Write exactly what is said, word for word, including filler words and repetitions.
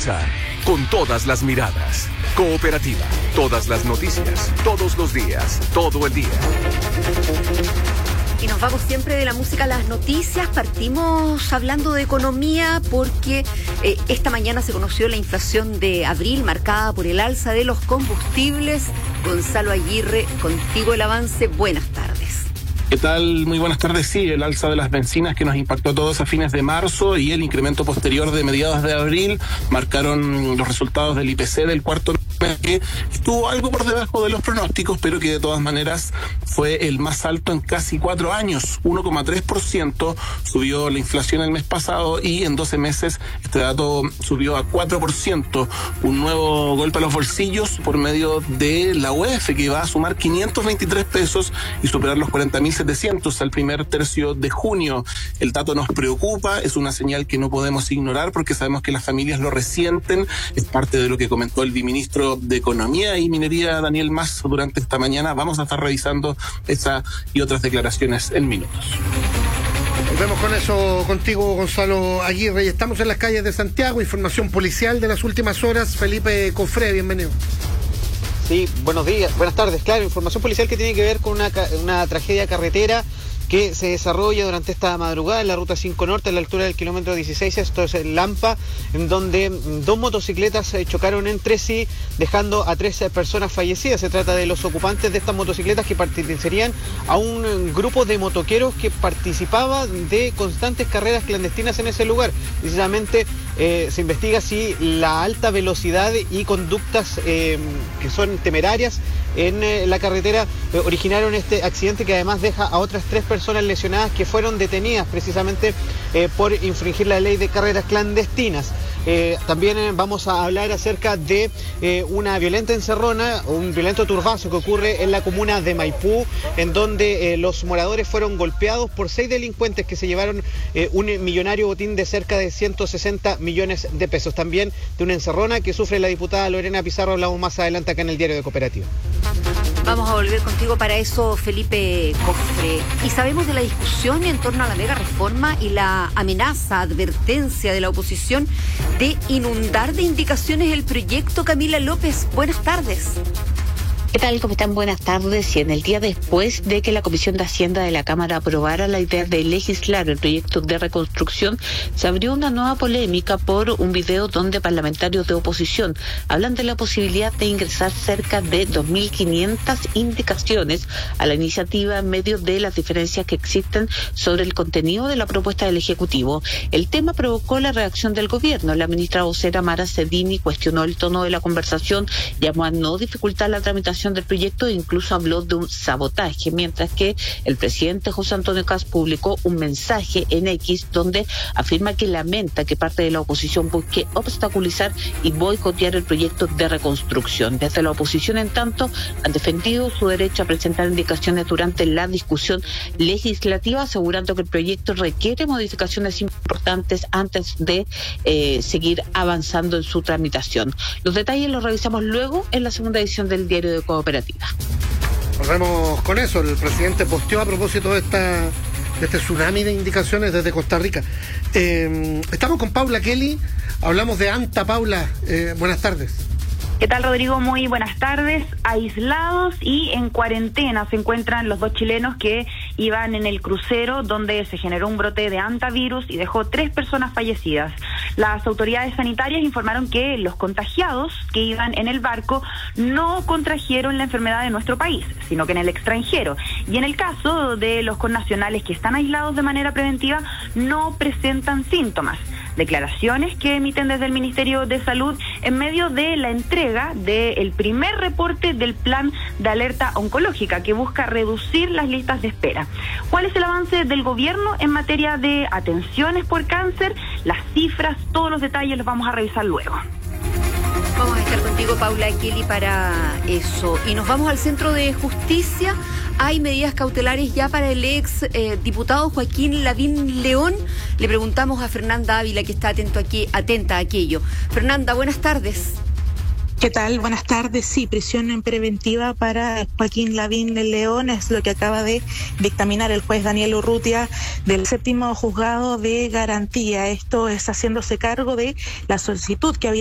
pasa? Con todas las miradas. Cooperativa. Todas las noticias. Todos los días. Todo el día. Y nos vamos siempre de la música a las noticias. Partimos hablando de economía porque eh, esta mañana se conoció la inflación de abril marcada por el alza de los combustibles. Gonzalo Aguirre, contigo el avance. Buenas tardes. ¿Qué tal? Muy buenas tardes. Sí, el alza de las bencinas que nos impactó a todos a fines de marzo y el incremento posterior de mediados de abril marcaron los resultados del I P C del cuarto mes, que estuvo algo por debajo de los pronósticos, pero que de todas maneras fue el más alto en casi cuatro años. uno coma tres por ciento subió la inflación el mes pasado y en doce meses este dato subió a cuatro por ciento. Un nuevo golpe a los bolsillos por medio de la U E F, que va a sumar quinientos veintitrés pesos y superar los cuarenta mil setecientos al primer tercio de junio. El dato nos preocupa, es una señal que no podemos ignorar porque sabemos que las familias lo resienten. Es parte de lo que comentó el viceministro de Economía y Minería, Daniel Mas, durante esta mañana. Vamos a estar revisando esa y otras declaraciones en minutos. Volvemos con eso contigo, Gonzalo Aguirre. Y estamos en las calles de Santiago. Información policial de las últimas horas. Felipe Cofré, bienvenido. Sí, buenos días, buenas tardes. Claro, información policial que tiene que ver con una, una tragedia carretera que se desarrolla durante esta madrugada en la ruta cinco Norte, a la altura del kilómetro dieciséis, esto es en Lampa, en donde dos motocicletas chocaron entre sí, dejando a tres personas fallecidas. Se trata de los ocupantes de estas motocicletas que pertenecerían a un grupo de motoqueros que participaba de constantes carreras clandestinas en ese lugar. Precisamente eh, se investiga si la alta velocidad y conductas eh, que son temerarias en eh, la carretera eh, originaron este accidente, que además deja a otras tres personas lesionadas que fueron detenidas precisamente eh, por infringir la ley de carreras clandestinas. Eh, también eh, vamos a hablar acerca de eh, una violenta encerrona, un violento turbazo que ocurre en la comuna de Maipú, en donde eh, los moradores fueron golpeados por seis delincuentes que se llevaron eh, un millonario botín de cerca de ciento sesenta millones de pesos. También de una encerrona que sufre la diputada Lorena Pizarro, hablamos más adelante acá en el Diario de Cooperativa. Vamos a volver contigo para eso, Felipe Cofre. Y sabemos de la discusión en torno a la mega reforma y la amenaza, advertencia de la oposición de inundar de indicaciones el proyecto. Camila López, buenas tardes. ¿Qué tal? ¿Cómo están? Buenas tardes. Y en el día después de que la Comisión de Hacienda de la Cámara aprobara la idea de legislar el proyecto de reconstrucción, se abrió una nueva polémica por un video donde parlamentarios de oposición hablan de la posibilidad de ingresar cerca de dos mil quinientas indicaciones a la iniciativa en medio de las diferencias que existen sobre el contenido de la propuesta del Ejecutivo. El tema provocó la reacción del gobierno. La ministra vocera Mara Cedini cuestionó el tono de la conversación, llamó a no dificultar la tramitación del proyecto e incluso habló de un sabotaje, mientras que el presidente José Antonio Kast publicó un mensaje en X donde afirma que lamenta que parte de la oposición busque obstaculizar y boicotear el proyecto de reconstrucción. Desde la oposición, en tanto, han defendido su derecho a presentar indicaciones durante la discusión legislativa, asegurando que el proyecto requiere modificaciones importantes antes de eh, seguir avanzando en su tramitación. Los detalles los revisamos luego en la segunda edición del Diario de Cooperativa. Volvemos con eso. El presidente posteó a propósito de esta de este tsunami de indicaciones desde Costa Rica. Eh, estamos con Paula Kelly, hablamos de ANTA. Paula, eh, buenas tardes. ¿Qué tal, Rodrigo? Muy buenas tardes. Aislados y en cuarentena se encuentran los dos chilenos que iban en el crucero donde se generó un brote de hantavirus y dejó tres personas fallecidas. Las autoridades sanitarias informaron que los contagiados que iban en el barco no contrajeron la enfermedad en nuestro país, sino que en el extranjero. Y en el caso de los connacionales que están aislados de manera preventiva, no presentan síntomas. Declaraciones que emiten desde el Ministerio de Salud en medio de la entrega del primer reporte del plan de alerta oncológica que busca reducir las listas de espera. ¿Cuál es el avance del gobierno en materia de atenciones por cáncer? Las cifras, todos los detalles los vamos a revisar luego. Vamos a estar contigo, Paula Kelly, para eso. Y nos vamos al Centro de Justicia. Hay medidas cautelares ya para el ex eh, diputado Joaquín Lavín León. Le preguntamos a Fernanda Ávila, que está atento aquí, atenta a aquello. Fernanda, buenas tardes. ¿Qué tal? Buenas tardes. Sí, prisión en preventiva para Joaquín Lavín León es lo que acaba de dictaminar el juez Daniel Urrutia del séptimo juzgado de garantía. Esto es haciéndose cargo de la solicitud que había